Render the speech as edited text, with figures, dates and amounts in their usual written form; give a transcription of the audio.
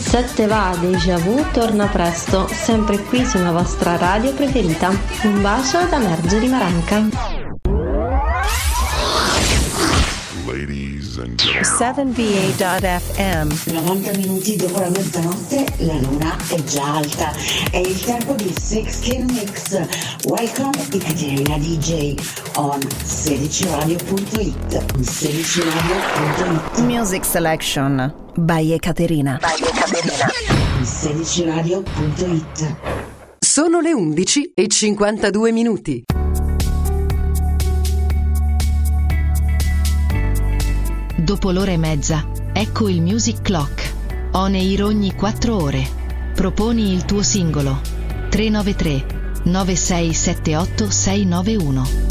7 va, Déjà Vu torna presto, sempre qui sulla vostra radio preferita. Un bacio da Margherita Maranca. Ladies and gentlemen. 7va.fm. 90 minuti dopo la mezzanotte la luna è già alta. È il tempo di Six Kill Mix. Welcome Ekaterina DJ on 16radio.it. 16radio.it. Music Selection by Ekaterina. 16radio.it. Sono le 11:52 minuti. Dopo l'ora e mezza, ecco il Music Clock. On air ogni 4 ore. Proponi il tuo singolo. 393 9678 691.